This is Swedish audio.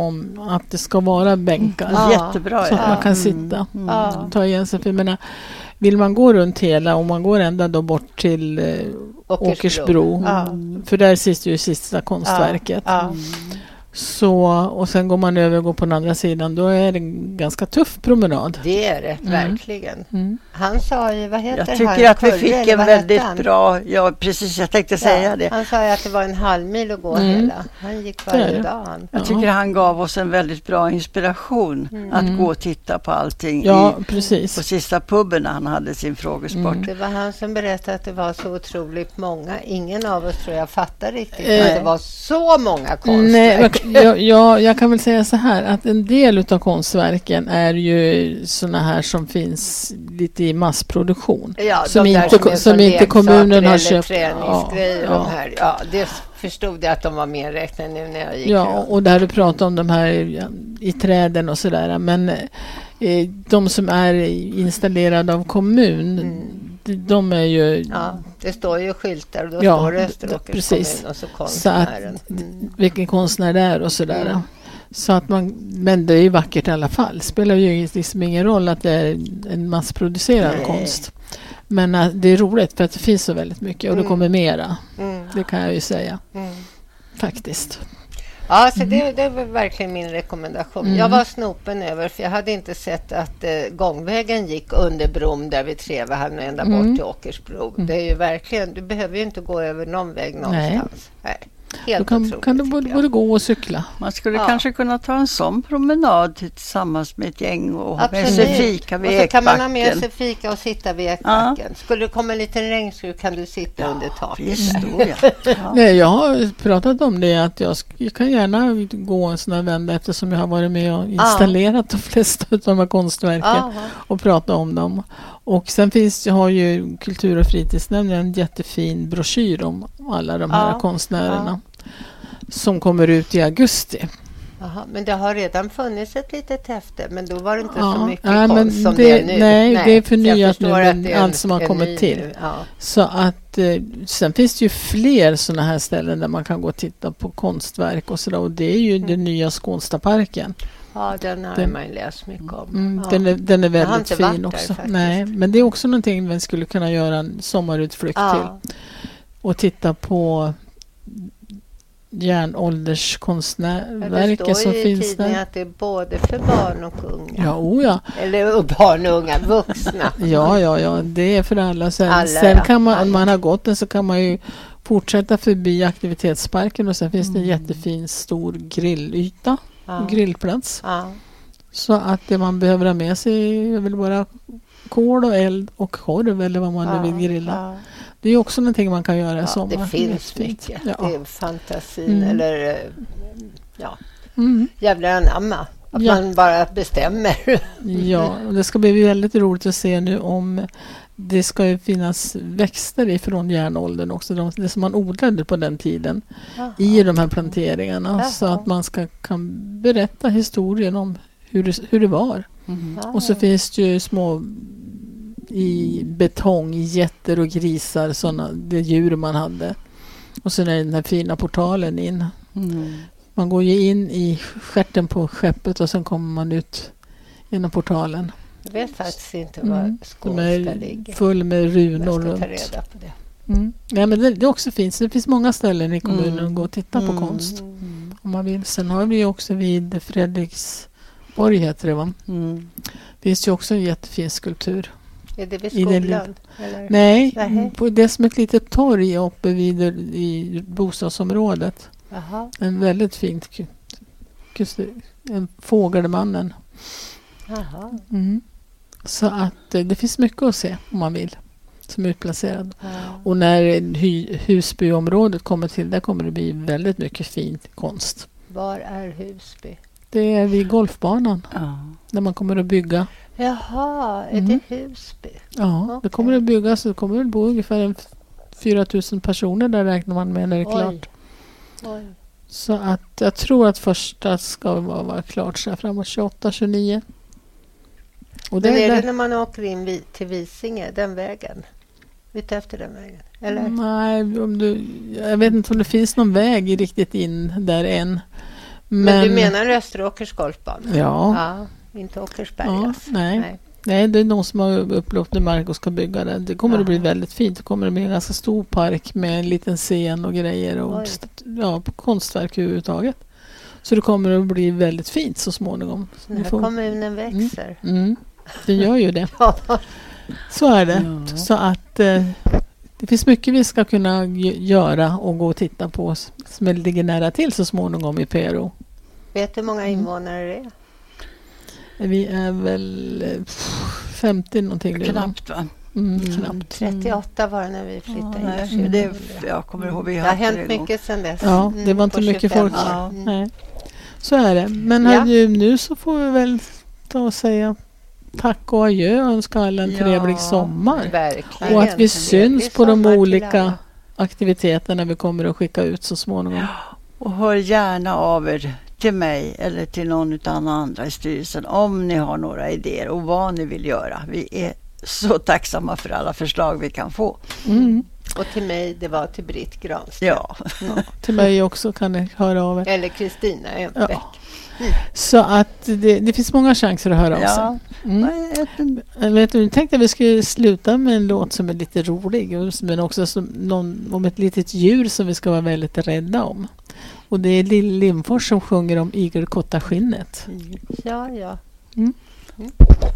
om att det ska vara bänkar. Jättebra. Så att man kan sitta och ta igen sig. För jag menar, vill man gå runt hela, och man går ända då bort till Åkersbro. För där sitter ju sista konstverket. Så, och sen går man över och går på den andra sidan. Då är det en ganska tuff promenad. Det är det, verkligen. Han sa ju, vad heter jag tycker att vi fick en väldigt bra... Ja, precis, jag tänkte säga det. Han sa ju att det var en halvmil att gå hela. Han gick varje dag. Jag tycker han gav oss en väldigt bra inspiration att gå och titta på allting precis. På sista puben när han hade sin frågesport. Det var han som berättade att det var så otroligt många. Ingen av oss tror jag fattar riktigt att det var så många konstverk. Jag kan väl säga så här att en del av konstverken är ju såna här som finns lite i massproduktion. Ja, som inte kommunen har köpt. Träningsgrejer. Det förstod jag att de var mer räknade nu när jag gick. Ja, och där du pratar om de här i träden och sådär. Men de som är installerade av kommun, de är ju... Ja, det står ju skyltar och då står det Österåkers kommun och så konstnären. Så att, vilken konstnär det är och sådär. Så att men det är ju vackert i alla fall. Spelar ju liksom ingen roll att det är en massproducerad konst. Men det är roligt för att det finns så väldigt mycket och det kommer mera. Det kan jag ju säga. Faktiskt. Ja, så det var verkligen min rekommendation. Jag var snopen över, för jag hade inte sett att gångvägen gick under bron där vid Trevehallen och ända bort till Åkersbro. Det är ju verkligen, du behöver ju inte gå över någon väg någonstans. Nej. Helt kan du både gå och cykla. Man skulle kanske kunna ta en sån promenad tillsammans med ett gäng och ha med sig fika vid ekbacken. Och så kan man ha med sig fika och sitta vid ekbacken. Skulle det komma en liten regnskur kan du sitta under taket. Nej, jag har pratat om det att jag kan gärna gå en sån här vända eftersom jag har varit med och installerat de flesta av de här konstverken och prata om dem. Och sen har ju Kultur- och fritidsnämnden en jättefin broschyr om alla de här konstnärerna som kommer ut i augusti. Aha, men det har redan funnits ett litet häfte, men då var det inte så mycket konst som det är nu. Nej, det är förnyat nu, allt som har kommit till. Så att sen finns det ju fler sådana här ställen där man kan gå och titta på konstverk och sådär. Och det är ju den nya Skånstaparken. Ja, den har man läst mycket om. Den är väldigt fin också. Nej, men det är också någonting vi skulle kunna göra en sommarutflykt till. Och titta på järnålderskonstnärverken som finns där. Det står ju i att det är både för barn och unga. Ja. Eller barn och unga, vuxna. Ja, det är för alla. Sen kan man, om man har gått den så kan man ju fortsätta förbi aktivitetsparken och sen finns det en jättefin stor grillyta. Grillplats. Så att det man behöver ha med sig är väl bara kol och eld och korv eller vad man nu vill grilla. Det är också någonting man kan göra i sommar. Det finns mycket. Det är fantasin eller jävlar anamma. Att man bara bestämmer. Ja, och det ska bli väldigt roligt att se nu om det ska ju finnas växter ifrån järnåldern också. Det som man odlade på den tiden i de här planteringarna. Så att man kan berätta historien om hur det var. Och så finns det ju små i betong, getter och grisar, sådana det djur man hade. Och sen är den här fina portalen in. Man går ju in i stjärten på skeppet och sen kommer man ut genom portalen. Jag vet faktiskt inte var Skånska ligger. Full med runor runt. Jag ska ta reda på det. Ja, men det också finns. Det finns många ställen i kommunen att gå och titta på konst. Om man vill. Sen har vi också vid Fredriksborg heter det, va? Finns ju också en jättefin skulptur. Är det vid skolan? Nej, på det som ett litet torg uppe i bostadsområdet. Aha. En väldigt fint en Fågelmannen. Så att det finns mycket att se om man vill som är utplacerad. Och när Husbyområdet kommer till, där kommer det bli väldigt mycket fin konst. Var är Husby? Det är vid golfbanan. Där man kommer att bygga. Jaha, är det Husby? Ja, det kommer att byggas. Det kommer att bo ungefär 4 000 personer där räknar man med när det är klart. Oj. Så att jag tror att första ska vara klart så här framåt 28-29. Men är det när man åker in till Visinge, den vägen? Ute efter den vägen? Eller? Nej, jag vet inte om det finns någon väg riktigt in där än. Men du menar Österåkers golfbana? Ja. Inte Åkersbergas? Nej, det är någon som har upplåtit mark och ska bygga det. Det kommer att bli väldigt fint. Det kommer att bli en ganska stor park med en liten scen och grejer och konstverk överhuvudtaget. Så det kommer att bli väldigt fint så småningom. Så när kommunen växer. Det gör ju det. Så är det. Ja. Så att det finns mycket vi ska kunna göra och gå och titta på som ligger nära till så småningom i Pero. Vet du hur många invånare det är? Vi är väl 50 någonting. Knappt va? Knappt. 38 var det när vi flyttade in. Jag kommer ihåg det har hänt mycket sedan dess. Ja, det var inte mycket folk. Nej. Så är det. Men nu så får vi väl ta och säga tack och adjö och önska alla en trevlig sommar. Verkligen. Och att vi syns på de olika aktiviteterna vi kommer att skicka ut så småningom. Ja, och hör gärna av er till mig eller till någon av de andra i styrelsen om ni har några idéer och vad ni vill göra. Vi är så tacksamma för alla förslag vi kan få. Och till mig, det var till Britt Granström. Ja. Till mig också kan ni höra av er. Eller Kristina Ömpbäck. Så att det finns många chanser att höra av sig. Vet du, jag tänkte att vi skulle sluta med en låt som är lite rolig men också om ett litet djur som vi ska vara väldigt rädda om. Och det är Lill Lindfors som sjunger om igelkottaskinnet. Ja.